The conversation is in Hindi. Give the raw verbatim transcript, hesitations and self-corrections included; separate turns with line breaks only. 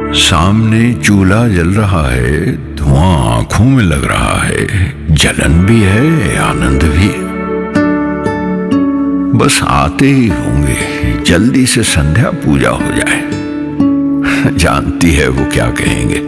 सामने चूल्हा जल रहा है, धुआं आंखों में लग रहा है, जलन भी है आनंद भी। बस आते ही होंगे, जल्दी से संध्या पूजा हो जाए। जानती है वो क्या कहेंगे।